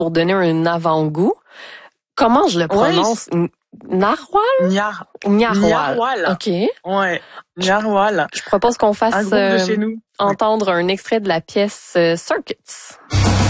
pour donner un avant-goût. Comment je le prononce? Narwhal? Nyarwhal. OK. Ouais. Nyarwhal. Je propose qu'on fasse un groupe de chez nous. entendre un extrait de la pièce Circuits.